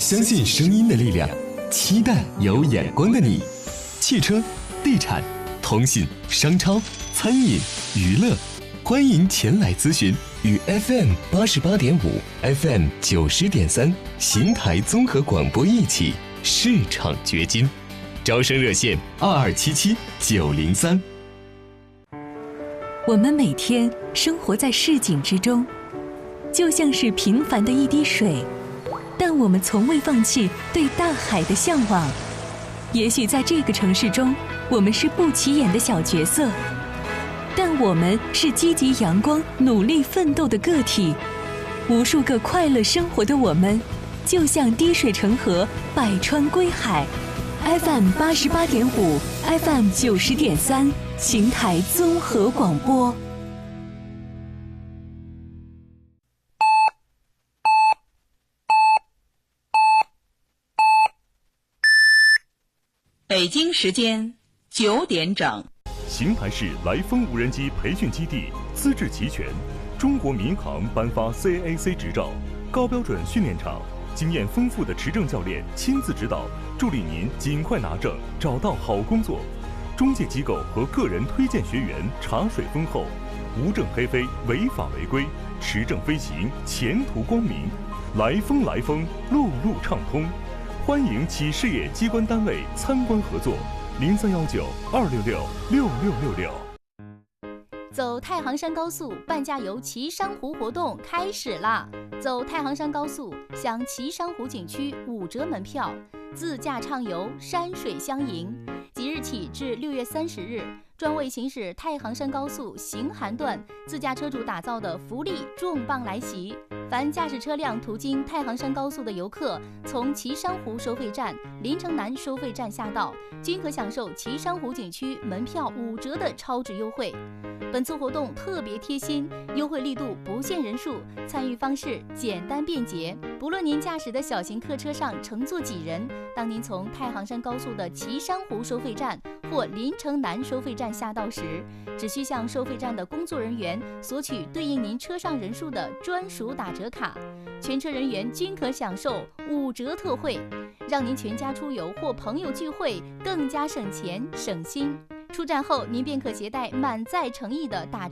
相信声音的力量，期待有眼光的你。汽车、地产、通信、商超、餐饮、娱乐，欢迎前来咨询，与 FM88.5、FM90.3邢台综合广播一起市场掘金。招生热线2277-903。 我们每天生活在市井之中，就像是平凡的一滴水，但我们从未放弃对大海的向往。也许在这个城市中，我们是不起眼的小角色，但我们是积极阳光、努力奋斗的个体。无数个快乐生活的我们，就像滴水成河，百川归海。FM88.5、FM90.3，邢台综合广播。 北京时间9点整。 邢台市来风无人机培训基地资质齐全，中国民航颁发 CAC 执照，高标准训练场，经验丰富的持证教练亲自指导，助力您尽快拿证，找到好工作。中介机构和个人推荐学员茶水丰厚，无证黑飞，违法违规，持证飞行，前途光明。来风，路路畅通。欢迎企事业机关单位参观合作，0319-266-6666。 走太行山高速半价游岐山湖活动开始啦！走太行山高速享岐山湖景区5折门票，自驾畅游，山水相迎。即日起至6月30日，专为行驶太行山高速行韩段自驾车主打造的福利重磅来袭！凡驾驶车辆途经太行山高速的游客，从岐山湖收费站、临城南收费站下道，均可享受岐山湖景区门票5折的超值优惠。本次活动特别贴心，优惠力度不限人数，参与方式简单便捷。不论您驾驶的小型客车上乘坐几人，当您从太行山高速的岐山湖收费站或临城南收费站下道时，只需向收费站的工作人员索取对应您车上人数的专属打折卡，全车人员均可享受5折特惠，让您全家出游或朋友聚会更加省钱省心。出站后，您便可携带满载诚意的打折